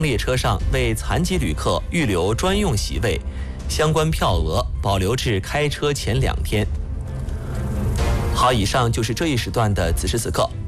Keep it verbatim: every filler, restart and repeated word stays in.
列车上为残疾旅客预留专用席位，相关票额保留至开车前两天。好，以上就是这一时段的此时此刻。